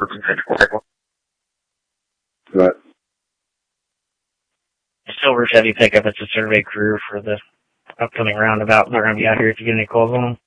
But Silver Chevy pickup. It's a survey crew for the upcoming roundabout. They're going to be out here if you get any calls on them.